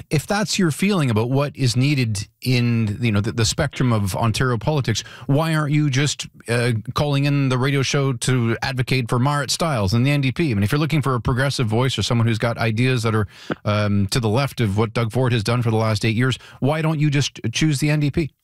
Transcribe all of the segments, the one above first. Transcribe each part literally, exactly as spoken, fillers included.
if that's your feeling about what is needed in you know the, the spectrum of Ontario politics, why aren't you just uh, calling in the radio show to advocate for Marit Stiles and the N D P? I mean, if you're looking for a progressive voice or someone who's got ideas that are um, to the left of what Doug Ford has done for the last eight years, why don't you just choose the N D P?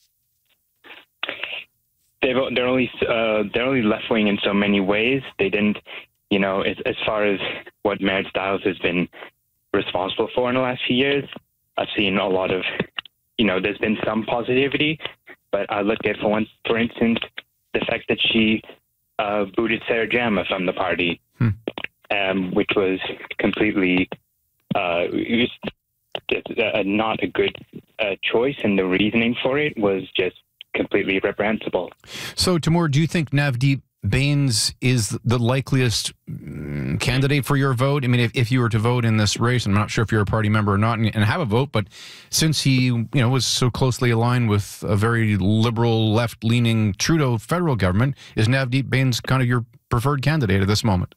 They've, they're only uh, they're only left wing in so many ways. They didn't, you know, as, as far as what Marit Stiles has been responsible for in the last few years, I've seen a lot of, you know, there's been some positivity, but I look at, for one, for instance, the fact that she uh, booted Sarah Jama from the party, hmm. um, which was completely uh, it was, uh, not a good uh, choice, and the reasoning for it was just completely reprehensible. So, Timur, do you think Navdeep Bains is the likeliest candidate for your vote? I mean, if, if you were to vote in this race, I'm not sure if you're a party member or not and, and have a vote, but since he, you know, was so closely aligned with a very liberal, left-leaning Trudeau federal government, is Navdeep Bains kind of your preferred candidate at this moment?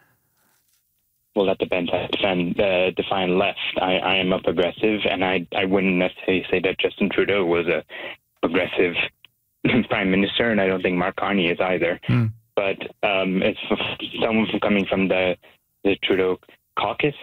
Well, that depends. I defend, uh, define left. I, I am a progressive, and I, I wouldn't necessarily say that Justin Trudeau was a progressive prime minister, and I don't think Mark Carney is either. Hmm. But um, it's someone from coming from the, the Trudeau caucus.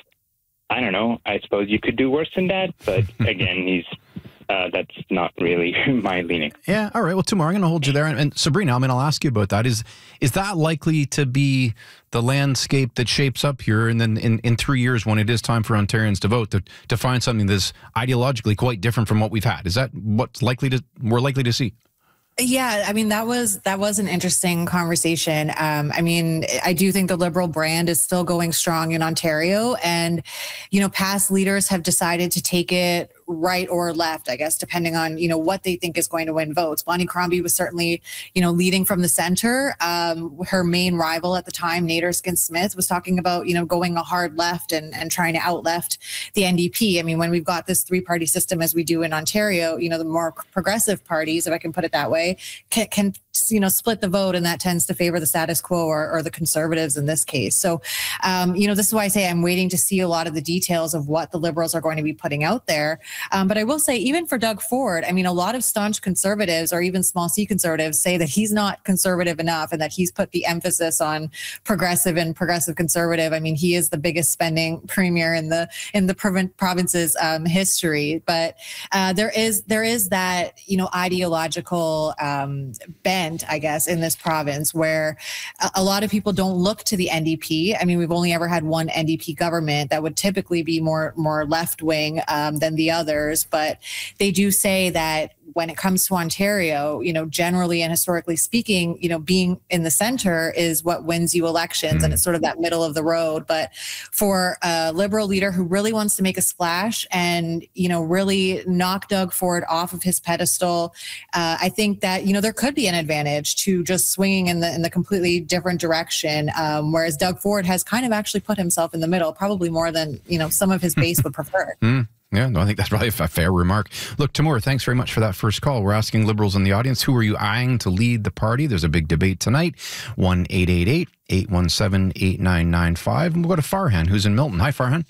I don't know. I suppose you could do worse than that. But again, he's uh, that's not really my leaning. Yeah. All right. Well, Timur, I'm going to hold you there. And, and Sabrina, I mean, I'll ask you about that. Is is that likely to be the landscape that shapes up here, and then in, in three years when it is time for Ontarians to vote, to, to find something that's ideologically quite different from what we've had? Is that what's likely to we're likely to see? Yeah, I mean, that was that was an interesting conversation. Um, I mean, I do think the Liberal brand is still going strong in Ontario, and, you know, past leaders have decided to take it right or left, I guess, depending on, you know, what they think is going to win votes. Bonnie Crombie was certainly, you know, leading from the center. Um, her main rival at the time, Nader Skin-Smith, was talking about, you know, going a hard left and, and trying to out-left the N D P. I mean, when we've got this three-party system as we do in Ontario, you know, the more progressive parties, if I can put it that way, can, can you know, split the vote, and that tends to favor the status quo or, or the Conservatives in this case. So, um, you know, this is why I say I'm waiting to see a lot of the details of what the Liberals are going to be putting out there. Um, but I will say, even for Doug Ford, I mean, a lot of staunch Conservatives or even small C Conservatives say that he's not conservative enough and that he's put the emphasis on progressive and progressive Conservative. I mean, he is the biggest spending premier in the in the province's um, history. But uh, there is there is that, you know, ideological um, bent, I guess, in this province where a, a lot of people don't look to the N D P. I mean, we've only ever had one N D P government that would typically be more more left wing um, than the others. But they do say that when it comes to Ontario, you know, generally and historically speaking, you know, being in the center is what wins you elections. Mm-hmm. And it's sort of that middle of the road. But for a Liberal leader who really wants to make a splash and, you know, really knock Doug Ford off of his pedestal, uh, I think that, you know, there could be an advantage to just swinging in the in the completely different direction. Um, whereas Doug Ford has kind of actually put himself in the middle, probably more than, you know, some of his base would prefer. Mm. Yeah, no, I think that's probably a fair remark. Look, Timur, thanks very much for that first call. We're asking Liberals in the audience, who are you eyeing to lead the party? There's a big debate tonight. one eight eight eight, eight one seven, eight nine nine five. And we'll go to Farhan, who's in Milton. Hi, Farhan.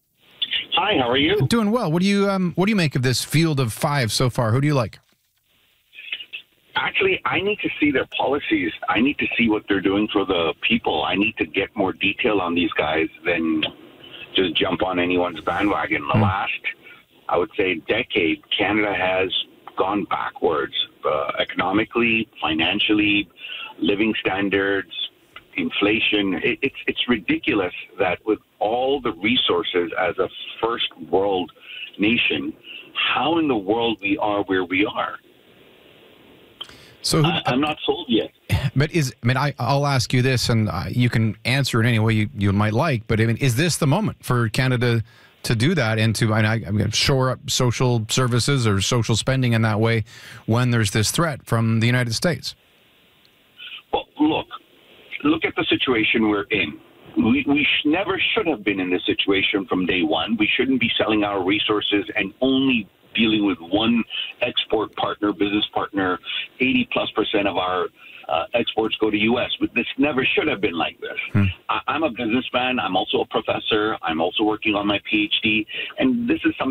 Hi, how are you? Doing well. What do you um, what do you make of this field of five so far? Who do you like? Actually, I need to see their policies. I need to see what they're doing for the people. I need to get more detail on these guys than just jump on anyone's bandwagon. The mm. last, I would say, decade, Canada has gone backwards uh, economically, financially, living standards, inflation. It, it's it's ridiculous that with all the resources as a first world nation, how in the world we are where we are. So who, I, I'm not sold yet. But is I mean I I'll ask you this, and uh, you can answer it any way you, you might like. But I mean, is this the moment for Canada to do that and to I, I mean, shore up social services or social spending in that way when there's this threat from the United States? Well, look, look at the situation we're in. We, we sh- never should have been in this situation from day one. We shouldn't be selling our resources and only dealing with one export partner, business partner. eighty plus percent of our uh, exports go to U S, but this never should have been like this. Hmm. I- I'm a businessman. I'm also a professor. I'm also working on my PhD, and this is something